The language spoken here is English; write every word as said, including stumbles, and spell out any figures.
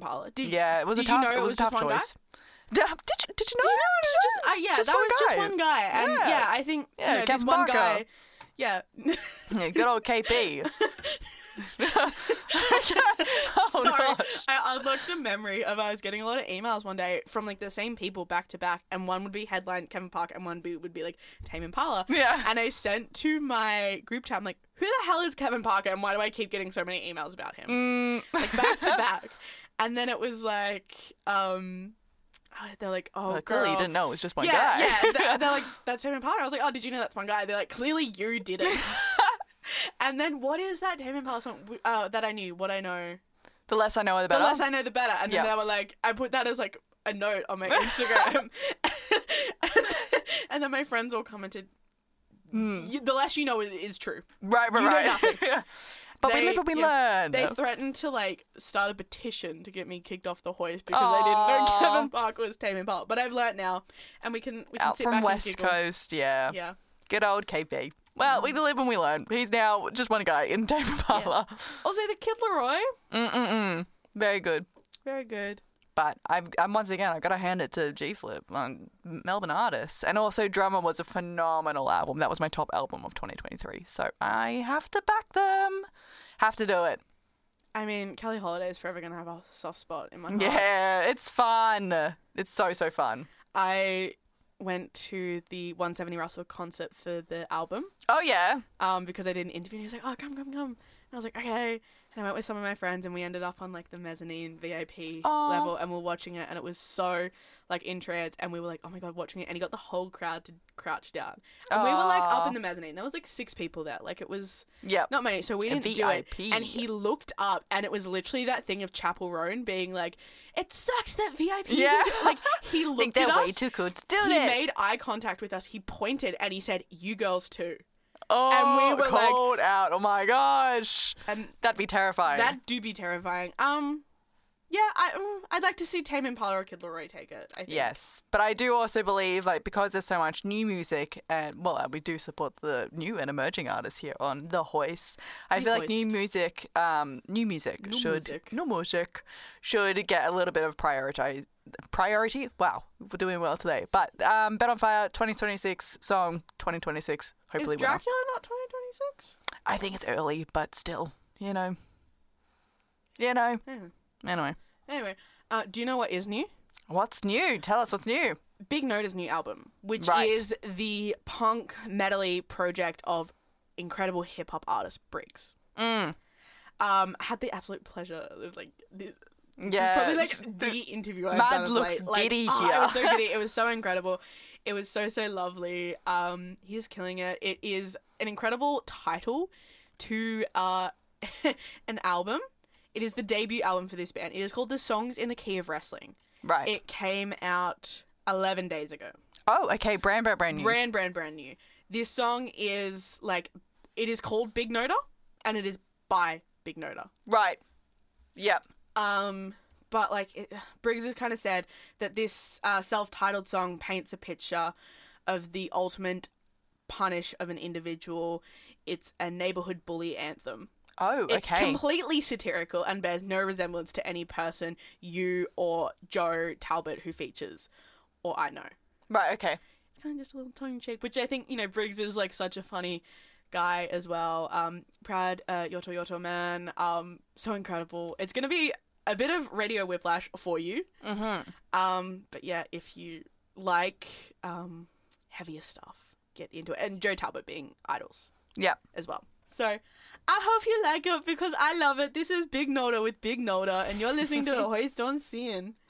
Impala. Did, Yeah, it was did a tough, you know it was, a just tough one guy? choice. Did, did, you, did you know? Do you know it was just, uh, yeah, Just that one was just guy. one guy. And Yeah. yeah, I think Yeah, you know, Kevin this one Parker. guy, yeah. Yeah, good old K P. oh, Sorry, gosh. I unlocked a memory of I was getting a lot of emails one day from like the same people back to back, and one would be headline Kevin Parker, and one be, would be like Tame Impala. Yeah. And I sent to my group chat, I'm like, who the hell is Kevin Parker, and why do I keep getting so many emails about him? Mm. Like back to back. And then it was like, um, they're like, oh, Well, girl. clearly you didn't know it was just one yeah, guy. yeah. They're, they're like, that's Tame Impala. I was like, oh, did you know that's one guy? They're like, clearly you didn't. And then what is that Tame Impala song uh, that I knew? What I know. The less I know, the better. The less I know, the better. And then Yeah. they were like, I put that as like a note on my Instagram. And then my friends all commented, "You- the less you know is, is true. Right, right, You know right. nothing. But we They- live and we yeah, learn. They threatened to like start a petition to get me kicked off the hoist because I didn't know Aw. Kevin Parker was Tame Impala. But I've learnt now, and we can we can Out sit from back West and giggle. Coast, yeah. Yeah. Good old K P. Well, we live and we learn. He's now just one guy in Tame Impala. Also, the Kid Laroi, Mm-mm-mm. Very good. very good. But I've, I'm once again, I've got to hand it to G Flip on Melbourne artists. And also Drummer was a phenomenal album. That was my top album of twenty twenty-three. So I have to back them. Have to do it. I mean, Kelly Holiday is forever gonna have a soft spot in my heart. Yeah, it's fun. It's so, so fun. I went to the one seventy Russell concert for the album Oh, yeah. um, because I did an interview and he was like, oh, come, come, come. And I was like, okay. And I went with some of my friends and we ended up on like the mezzanine V I P Aw. level and we we're watching it and it was so like in trance and we were like, oh my God, watching it. And he got the whole crowd to crouch down. And we were like up Aw. in the mezzanine. There was like six people there. Like it was Yep. not many. So we A didn't do V I it. P. And he looked up and it was literally that thing of Chapel Roan being like, it sucks that V I Ps Yeah. do-" Like he I looked think they're at way us. too cool to do He this. made eye contact with us. He pointed and he said, you girls too. oh, and we were like- called out. Oh, my gosh. And That'd be terrifying. that do be terrifying. Um, yeah, I, um, I'd like to see Tame Impala or Kid Laroi take it, I think. Yes, but I do also believe, like, because there's so much new music, and well, we do support the new and emerging artists here on the Hoist. I The feel like new Hoist. music, um, new music New should, music. new music should get a little bit of priority. Priority? Wow, we're doing well today. But um, Bet on Fire twenty twenty-six song twenty twenty-six. Hopefully, Is winner. Dracula not twenty twenty-six? I think it's early, but still, you know, you know. Yeah. Anyway, Anyway, uh, do you know what is new? what's new? Tell us what's new. Big Nota's new album, which Right. is the punk medley project of incredible hip hop artist Briggs. Mm. Um, had the absolute pleasure of like this. This Yeah, is probably like sh- the interview I've Mads done of looks late. Like, giddy oh, here. It was so giddy. It was so incredible. It was so so lovely. Um, he's killing it. It is an incredible title to uh an album. It is the debut album for this band. It is called The Songs in the Key of Wrestling. Right. It came out eleven days ago. Oh, okay. Brand, brand, brand new. Brand, brand, brand new. This song is like, it is called Big Nota, and it is by Big Nota. Right. Yep. Um, but like, it, Briggs has kind of said that this uh, self-titled song paints a picture of the ultimate punish of an individual. It's a neighborhood bully anthem. Oh, okay. It's completely satirical and bears no resemblance to any person, you or Joe Talbot, who features, or I know. Right, okay. It's kind of just a little tongue cheek, which I think, you know, Briggs is like such a funny guy as well. Um, proud uh, Yoto Yoto man. Um, so incredible. It's going to be a bit of radio whiplash for you. Mm-hmm. Um, but yeah, if you like um, heavier stuff, get into it. And Joe Talbot being idols Yep. as well. So I hope you like it because I love it. This is Big Nota with Big Nota, and you're listening to the Hoist on Sin.